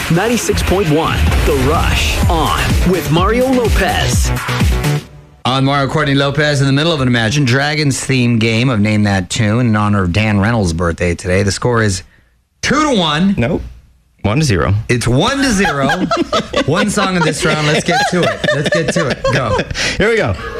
96.1 The Rush on with Mario Lopez. On Mario Courtney Lopez in the middle of an Imagine Dragons theme game of Name That Tune in honor of Dan Reynolds' birthday today. The score is 2-1. Nope. 1-0. It's 1-0. One song in this round. Let's get to it. Go. Here we go.